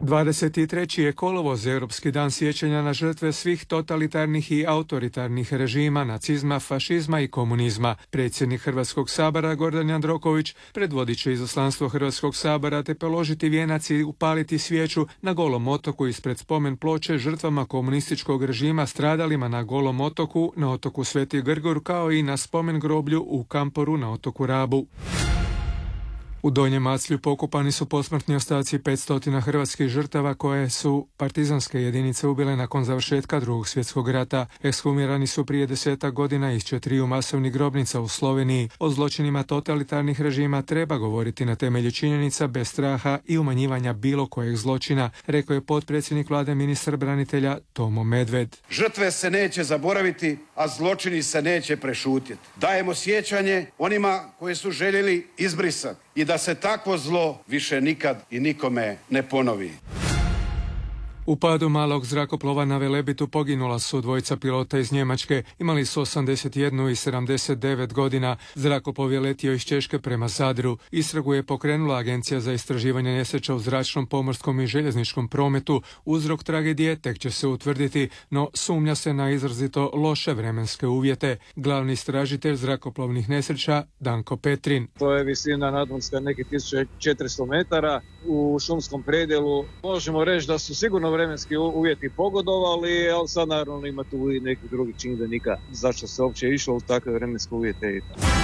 23. je kolovoz, Europski dan sjećanja na žrtve svih totalitarnih i autoritarnih režima, nacizma, fašizma i komunizma. Predsjednik Hrvatskog sabora Gordan Jandroković predvodit će izaslanstvo Hrvatskog sabora te položiti vijenac i upaliti svijeću na Golom otoku ispred spomen ploče žrtvama komunističkog režima stradalima na Golom otoku, na otoku Sveti Grgur, kao i na spomen groblju u Kamporu na otoku Rabu. U Donjem Maclju pokopani su posmrtni ostaci 500 hrvatskih žrtava koje su partizanske jedinice ubile nakon završetka Drugog svjetskog rata. Ekshumirani su prije 10 godina iz 4 masovnih grobnica u Sloveniji. O zločinima totalitarnih režima treba govoriti na temelju činjenica bez straha i umanjivanja bilo kojeg zločina, rekao je potpredsjednik vlade ministar branitelja Tomo Medved. Žrtve se neće zaboraviti, a zločini se neće prešutjeti. Dajemo sjećanje onima koji su željeli izbrisati i da se takvo zlo više nikad i nikome ne ponovi. U padu malog zrakoplova na Velebitu poginula su dvojica pilota iz Njemačke. Imali su 81 i 79 godina. Zrakoplov je letio iz Češke prema Zadru. Istragu je pokrenula Agencija za istraživanje nesreća u zračnom, pomorskom i željezničkom prometu. Uzrok tragedije tek će se utvrditi, no sumnja se na izrazito loše vremenske uvjete. Glavni istražitelj zrakoplovnih nesreća Danko Petrin. To je visina nadmorska nekih 1400 metara u šumskom predjelu. Možemo reći da su sigurno vremenski uvjeti pogodovali, ali sad naravno ima tu i nekih drugih čimbenika zašto se uopće išlo u takve vremenske uvjete.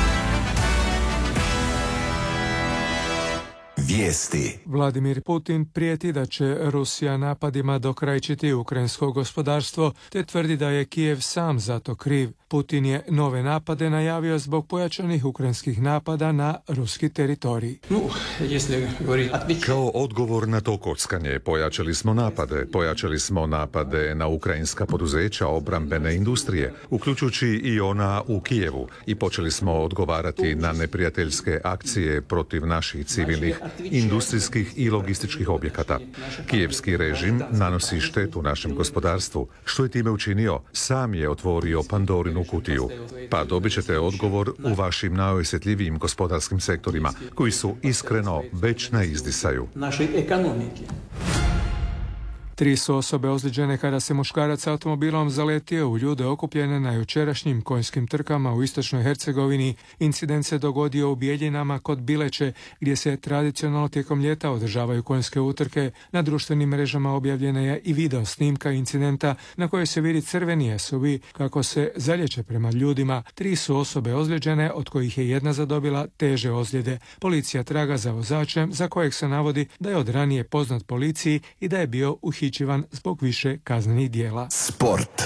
Vijesti. Vladimir Putin prijeti da će Rusija napadima dokrajčiti ukrajinsko gospodarstvo, te tvrdi da je Kijev sam za to kriv. Putin je nove napade najavio zbog pojačanih ukrajinskih napada na ruski teritorij. Kao odgovor na to kockanje pojačali smo napade na ukrajinska poduzeća obrambene industrije, uključujući i ona u Kijevu, i počeli smo odgovarati na neprijateljske akcije protiv naših civilnih industrijskih i logističkih objekata. Kijevski režim nanosi štetu našem gospodarstvu. Što je time učinio? Sam je otvorio Pandorinu kutiju. Pa dobit ćete odgovor u vašim najosjetljivijim gospodarskim sektorima, koji su iskreno već na izdisaju. 3 su osobe ozlijeđene kada se muškarac automobilom zaletio u ljude okupljene na jučerašnjim konjskim trkama u istočnoj Hercegovini. Incident se dogodio u Bijeljinama kod Bileće, gdje se tradicionalno tijekom ljeta održavaju konjske utrke. Na društvenim mrežama objavljena je i video snimka incidenta na kojoj se vidi crveni SUV kako se zaljeće prema ljudima. 3 su osobe ozlijeđene, od kojih je jedna zadobila teže ozljede. Policija traga za vozačem, za kojeg se navodi da je od ranije poznat policiji i da je bio uhićivan zbog više kaznenih djela. Sport.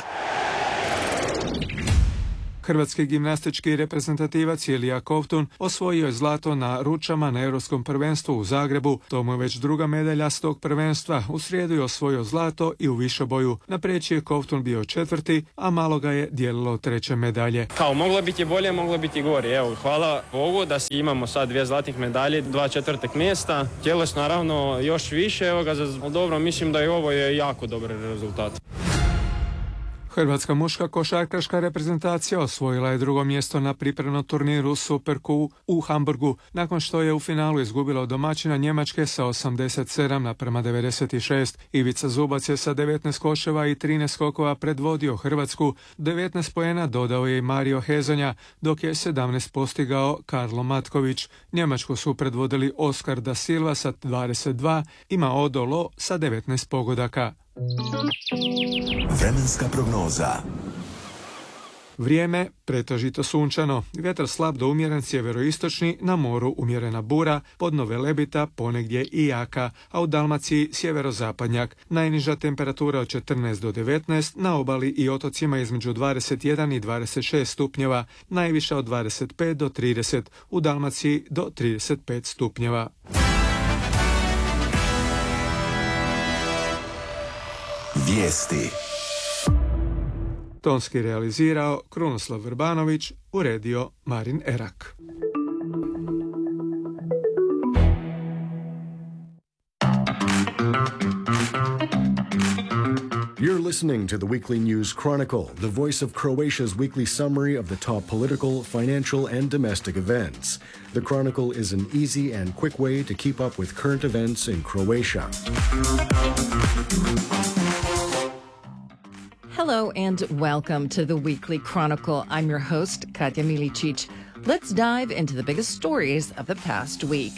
Hrvatski gimnastički reprezentativac Ilija Kovtun osvojio je zlato na ručama na Europskom prvenstvu u Zagrebu. To mu je već druga medalja s tog prvenstva. U srijedu je osvojio zlato i u višeboju. Na preći je Kovtun bio 4., a malo ga je dijelilo 3. medalje. Moglo biti bolje, moglo biti gore. Evo, hvala Bogu da imamo sad 2 zlatnih medalje, 2 4. mjesta. Tjelesno naravno još više. Evo ga, dobro, mislim da i ovo je jako dobar rezultat. Hrvatska muška košarkaška reprezentacija osvojila je 2. mjesto na pripremnom turniru Super Q u Hamburgu, nakon što je u finalu izgubila od domaćina Njemačke sa 87:96. Ivica Zubac je sa 19 koševa i 13 skokova predvodio Hrvatsku. 19 poena dodao je i Mario Hezonja, dok je 17 postigao Karlo Matković. Njemačku su predvodili Oskar da Silva sa 22 i Mao Dolo sa 19 pogodaka. Vremenska prognoza. Vrijeme pretežito sunčano, vjetar slab do umjeren sjeveroistočni, na moru umjerena bura, podno Velebita ponegdje i jaka, a u Dalmaciji sjeverozapadnjak. Najniža temperatura od 14 do 19, na obali i otocima između 21 i 26 stupnjeva, najviša od 25 do 30, u Dalmaciji do 35 stupnjeva. Vijesti. Tonski realizirao Krunoslav Vrbanović, uredio Marin Erak. You're listening to the Weekly News Chronicle, the voice of Croatia's weekly summary of the top political, financial, and domestic events. The Chronicle is an easy and quick way to keep up with current events in Croatia. Hello and welcome to the Weekly Chronicle. I'm your host, Katja Milicic. Let's dive into the biggest stories of the past week.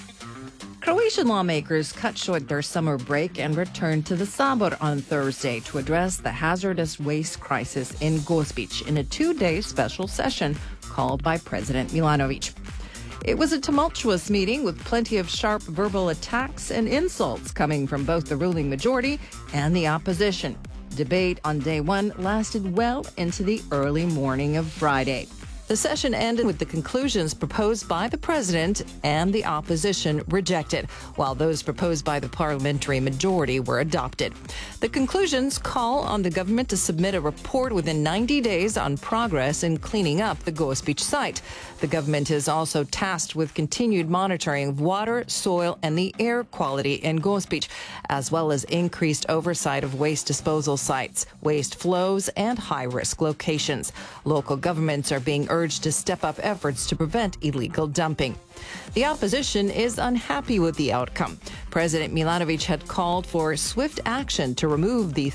Croatian lawmakers cut short their summer break and returned to the Sabor on Thursday to address the hazardous waste crisis in Gospić in a two-day special session called by President Milanović. It was a tumultuous meeting with plenty of sharp verbal attacks and insults coming from both the ruling majority and the opposition. Debate on day one lasted well into the early morning of Friday. The session ended with the conclusions proposed by the president and the opposition rejected, while those proposed by the parliamentary majority were adopted. The conclusions call on the government to submit a report within 90 days on progress in cleaning up the Gospić site. The government is also tasked with continued monitoring of water, soil, and the air quality in Gospić, as well as increased oversight of waste disposal sites, waste flows, and high-risk locations. Local governments are being urged to step up efforts to prevent illegal dumping. The opposition is unhappy with the outcome. President Milanović had called for swift action to remove the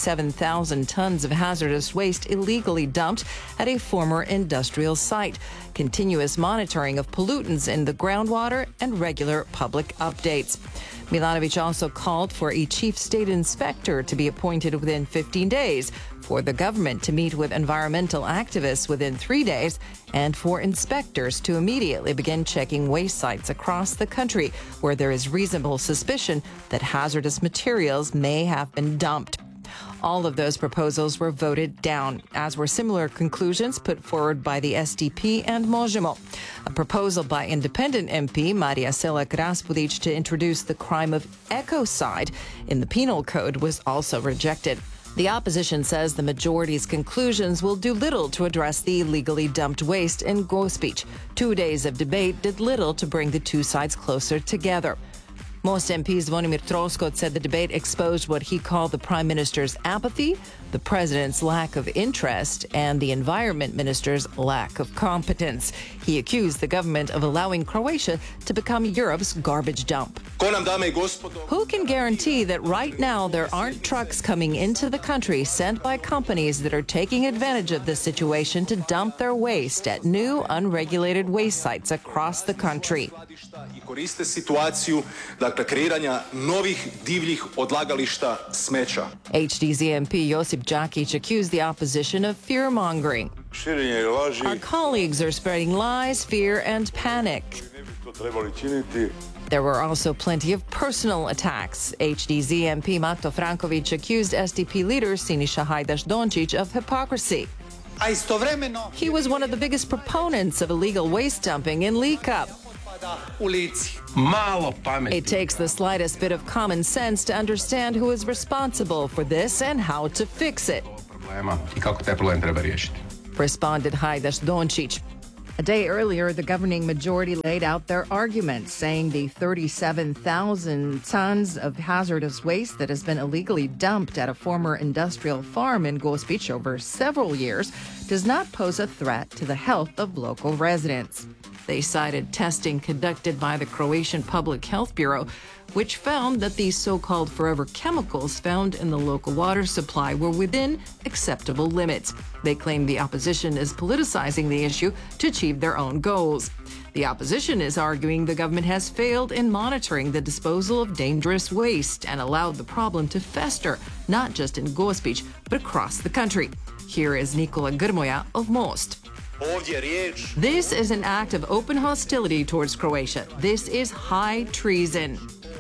37,000 tons of hazardous waste illegally dumped at a former industrial site, continuous monitoring of pollutants in the groundwater, and regular public updates. Milanović also called for a chief state inspector to be appointed within 15 days, for the government to meet with environmental activists within 3 days, and for inspectors to immediately begin checking waste sites across the country where there is reasonable suspicion that hazardous materials may have been dumped. All of those proposals were voted down, as were similar conclusions put forward by the SDP and Možemo. A proposal by independent MP Marija Selak-Raspudić to introduce the crime of ecocide in the penal code was also rejected. The opposition says the majority's conclusions will do little to address the illegally dumped waste in Gospić. 2 days of debate did little to bring the two sides closer together. Most MP Zvonimir Troskot said the debate exposed what he called the Prime Minister's apathy, the President's lack of interest, and the Environment Minister's lack of competence. He accused the government of allowing Croatia to become Europe's garbage dump. Who can guarantee that right now there aren't trucks coming into the country sent by companies that are taking advantage of this situation to dump their waste at new, unregulated waste sites across the country? Koriste situaciju, dakle, kreiranja novih divljih odlagališta smeća. HDZ MP Josip Đakić accused the opposition of fear-mongering. Our colleagues are spreading lies, fear, and panic. There were also plenty of personal attacks. HDZ MP Mato Franković accused SDP leader Siniša Hajdaš-Dončić of hypocrisy. He was one of the biggest proponents of illegal waste dumping in Lika. It takes the slightest bit of common sense to understand who is responsible for this and how to fix it, responded Hajdaš-Dončić. A day earlier, the governing majority laid out their arguments, saying the 37,000 tons of hazardous waste that has been illegally dumped at a former industrial farm in Gospić over several years does not pose a threat to the health of local residents. They cited testing conducted by the Croatian Public Health Bureau, which found that these so-called forever chemicals found in the local water supply were within acceptable limits. They claim the opposition is politicizing the issue to achieve their own goals. The opposition is arguing the government has failed in monitoring the disposal of dangerous waste and allowed the problem to fester, not just in Gospić, but across the country. Here is Nikola Grmoja of Most. This is an act of open hostility towards Croatia. This is high treason.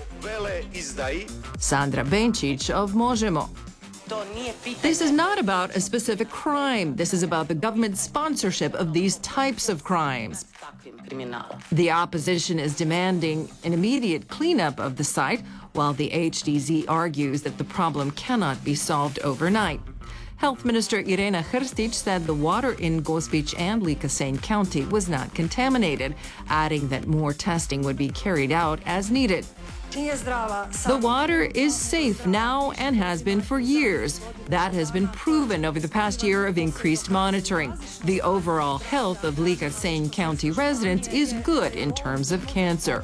Sandra Benčić of Možemo. This is not about a specific crime. This is about the government's sponsorship of these types of crimes. The opposition is demanding an immediate cleanup of the site, while the HDZ argues that the problem cannot be solved overnight. Health Minister Irena Hrstić said the water in Gospić and Ličko-Senj County was not contaminated, adding that more testing would be carried out as needed. The water is safe now and has been for years. That has been proven over the past year of increased monitoring. The overall health of Likas County residents is good in terms of cancer.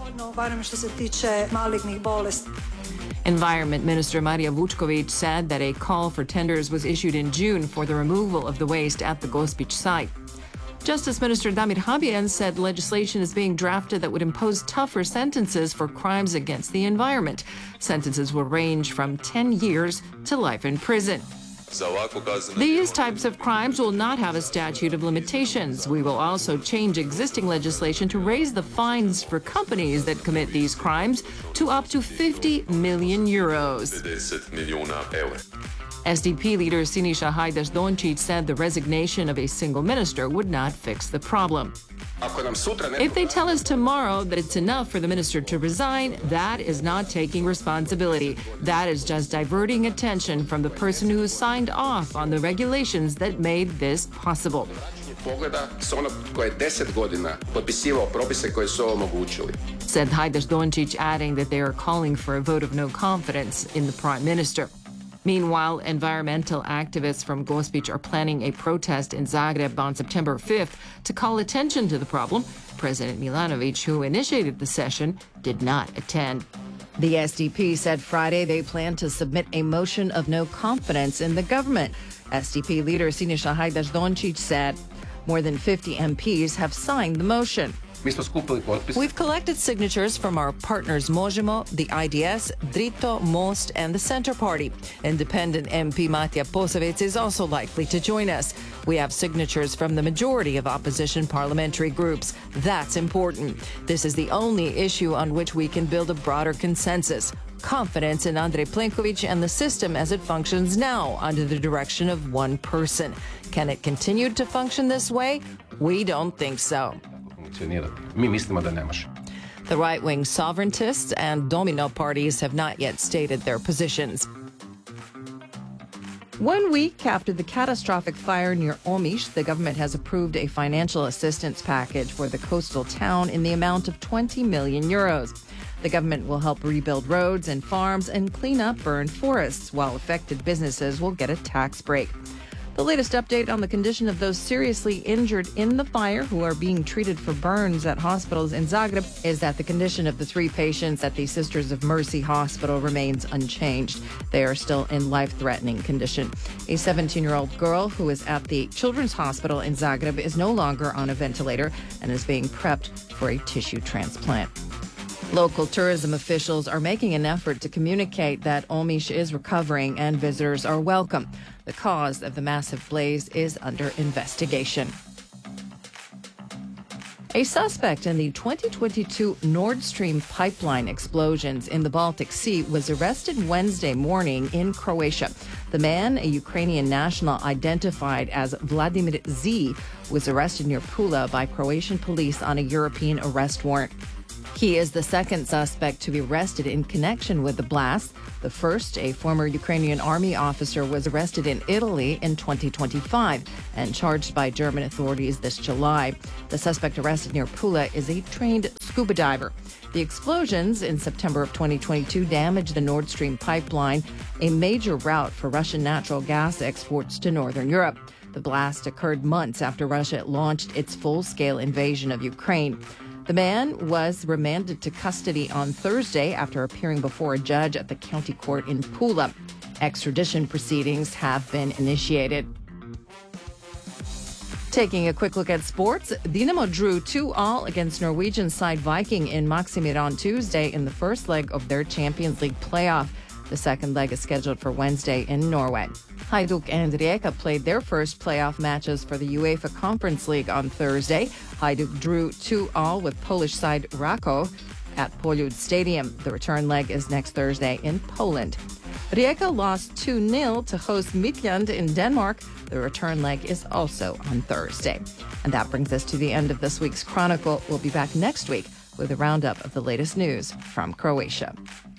Environment Minister Marija Vučković said that a call for tenders was issued in June for the removal of the waste at the Gospić site. Justice Minister Damir Habijan said legislation is being drafted that would impose tougher sentences for crimes against the environment. Sentences will range from 10 years to life in prison. These types of crimes will not have a statute of limitations. We will also change existing legislation to raise the fines for companies that commit these crimes to up to 50 million euros. SDP leader Siniša Hajdaš-Dončić said the resignation of a single minister would not fix the problem. If they tell us tomorrow that it's enough for the minister to resign, that is not taking responsibility. That is just diverting attention from the person who signed off on the regulations that made this possible. Said Hajdaš-Dončić, adding that they are calling for a vote of no confidence in the prime minister. Meanwhile, environmental activists from Gospić are planning a protest in Zagreb on September 5th to call attention to the problem. President Milanović, who initiated the session, did not attend. The SDP said Friday they plan to submit a motion of no confidence in the government. SDP leader Siniša Hajdaš-Dončić said more than 50 MPs have signed the motion. We've collected signatures from our partners Možemo, the IDS, Drito, Most, and the Center Party. Independent MP Matija Posavec is also likely to join us. We have signatures from the majority of opposition parliamentary groups. That's important. This is the only issue on which we can build a broader consensus. Confidence in Andrej Plenković and the system as it functions now under the direction of one person. Can it continue to function this way? We don't think so. The right-wing sovereigntists and domino parties have not yet stated their positions. 1 week after the catastrophic fire near Omiš, the government has approved a financial assistance package for the coastal town in the amount of 20 million euros. The government will help rebuild roads and farms and clean up burned forests, while affected businesses will get a tax break. The latest update on the condition of those seriously injured in the fire who are being treated for burns at hospitals in Zagreb is that the condition of the 3 patients at the Sisters of Mercy Hospital remains unchanged. They are still in life-threatening condition. A 17-year-old girl who is at the Children's Hospital in Zagreb is no longer on a ventilator and is being prepped for a tissue transplant. Local tourism officials are making an effort to communicate that Omiš is recovering and visitors are welcome. The cause of the massive blaze is under investigation. A suspect in the 2022 Nord Stream pipeline explosions in the Baltic Sea was arrested Wednesday morning in Croatia. The man, a Ukrainian national identified as Vladimir Z, was arrested near Pula by Croatian police on a European arrest warrant. He is the second suspect to be arrested in connection with the blast. The first, a former Ukrainian army officer, was arrested in Italy in 2025 and charged by German authorities this July. The suspect arrested near Pula is a trained scuba diver. The explosions in September of 2022 damaged the Nord Stream pipeline, a major route for Russian natural gas exports to Northern Europe. The blast occurred months after Russia launched its full-scale invasion of Ukraine. The man was remanded to custody on Thursday after appearing before a judge at the county court in Pula. Extradition proceedings have been initiated. Taking a quick look at sports, Dinamo drew 2-2 against Norwegian side Viking in Maximir on Tuesday in the first leg of their Champions League playoff. The second leg is scheduled for Wednesday in Norway. Hajduk and Rijeka played their first playoff matches for the UEFA Conference League on Thursday. Hajduk drew 2-2 with Polish side Rakow at Poljud Stadium. The return leg is next Thursday in Poland. Rijeka lost 2-0 to host Midtjylland in Denmark. The return leg is also on Thursday. And that brings us to the end of this week's Chronicle. We'll be back next week with a roundup of the latest news from Croatia.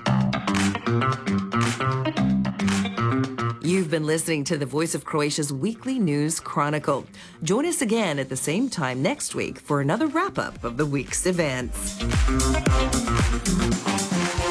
You've been listening to the Voice of Croatia's weekly news chronicle. Join us again at the same time next week for another wrap-up of the week's events.